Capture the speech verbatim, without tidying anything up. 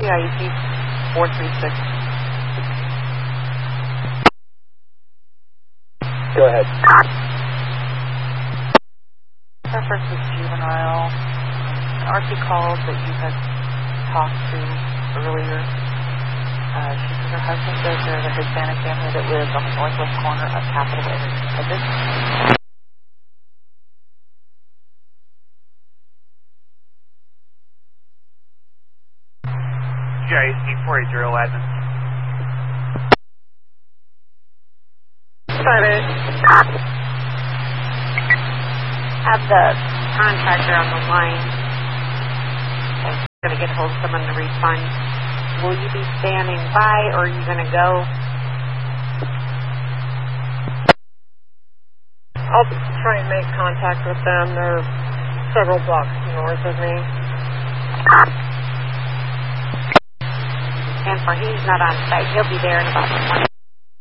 I E T four three six. Go ahead. Reference is juvenile. An R C called that you had talked to earlier. Uh, she says her husband says there's a Hispanic family that lives on the northwest corner of Capitol Avenue. Is this? G I E C four eight zero admin. Sorry. Have the contractor on the line. I'm going to get hold of someone to refund. Will you be standing by, or are you going to go? I'll try and make contact with them. They're several blocks north of me. And for he's not on site. He'll be there in about twenty.